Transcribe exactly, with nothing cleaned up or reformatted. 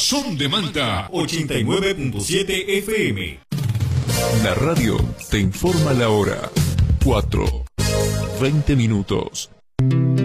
Son de Manta ochenta y nueve punto siete F M. La radio te informa la hora. cuatro, veinte minutos.